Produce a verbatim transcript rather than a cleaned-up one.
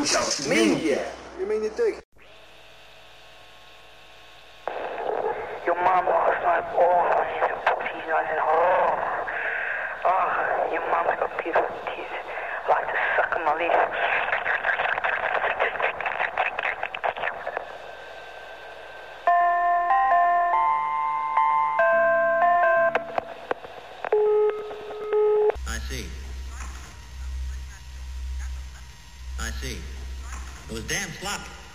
小命也。 You mean you dig? Your mom lost my ball. She's not in her. Oh, your mom's got beautiful teeth. I like to suck on my leaf. I see. I see. It was damn sloppy.